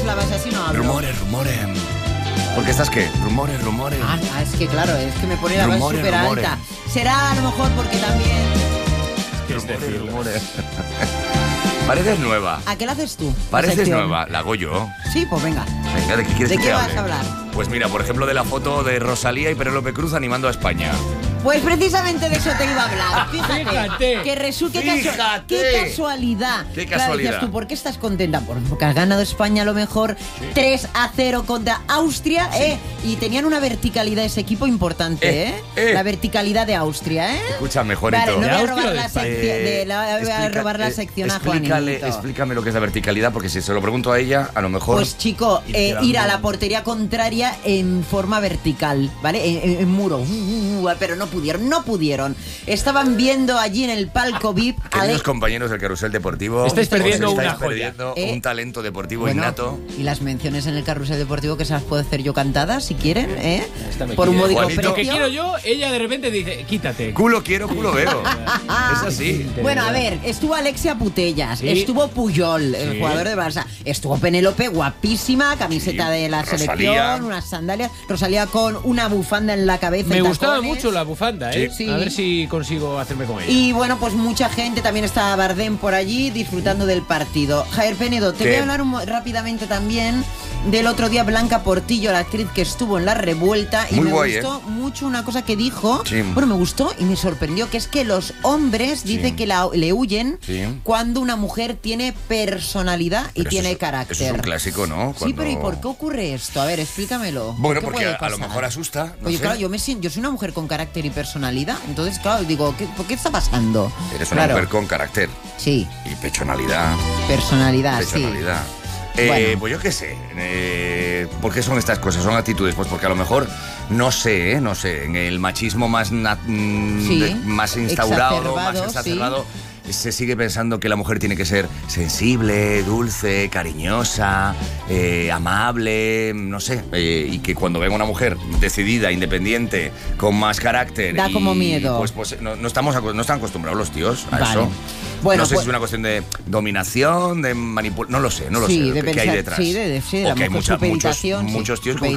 la base, así no hablo. Rumores. Porque estás qué? Rumores. Es que claro, es que me pone la base súper alta. Será a lo mejor porque también... Rumores. Pareces nueva. ¿A qué la haces tú? Pareces nueva. La hago yo. Sí, pues venga. Venga, ¿de qué quieres que te hable? ¿De qué vas a hablar? Pues mira, por ejemplo, de la foto de Rosalía y Penélope Cruz animando a España. Pues precisamente de eso te iba a hablar. Fíjate. Que resulta qué casualidad. Qué Claro, casualidad. decías tú, ¿por qué estás contenta? Porque has ganado España a lo mejor 3-0 contra Austria, y tenían una verticalidad ese equipo importante, La verticalidad de Austria, Escúchame, Juanito. Vale, no voy a robar la sección a Juanito. Explícame lo que es la verticalidad, porque si se lo pregunto a ella, a lo mejor... Pues chico, ir a la portería contraria en forma vertical, ¿vale? En muro. Pero no pudieron. Estaban viendo allí en el palco VIP... Queridos compañeros del Carrusel Deportivo, estáis perdiendo un talento deportivo innato. Y las menciones en el Carrusel Deportivo que se las puedo hacer yo cantadas, si quieren, por un módico precio. Lo que quiero yo, ella de repente dice, quítate. Culo quiero, culo veo. Es así. Bueno, a ver, estuvo Alexia Putellas, estuvo Puyol, el jugador de Barça, estuvo Penélope, guapísima, camiseta de la selección, unas sandalias, Rosalía con una bufanda en la cabeza. Me gustaba mucho la bufanda, Sí. A ver si consigo hacerme con ella. Y bueno, pues mucha gente, también estaba Bardem por allí disfrutando del partido. Javier Penedo, te voy a hablar rápidamente también del otro día Blanca Portillo, la actriz que estuvo en La Revuelta, y me gustó mucho una cosa que dijo. Bueno, me gustó y me sorprendió, que es que los hombres dicen que le huyen cuando una mujer tiene personalidad y tiene carácter. Eso es un clásico, ¿no? Sí, pero ¿y por qué ocurre esto? A ver, explícamelo. Bueno, porque a lo mejor asusta. Oye, claro, yo soy una mujer con carácter y personalidad, entonces, claro, digo, ¿por qué está pasando? Eres una mujer con carácter. Sí. Y personalidad. Personalidad. Bueno. Pues yo qué sé. ¿Por qué son estas cosas? Son actitudes. Pues porque a lo mejor, no sé, en el machismo más instaurado, más exacerbado, se sigue pensando que la mujer tiene que ser sensible, dulce, cariñosa, amable, no sé, y que cuando venga una mujer decidida, independiente, con más carácter... Da como miedo. Pues no están acostumbrados los tíos a eso. Bueno, no sé si es una cuestión de dominación, de manipulación, no lo sé, de qué hay detrás. Sí, o que hay muchos tíos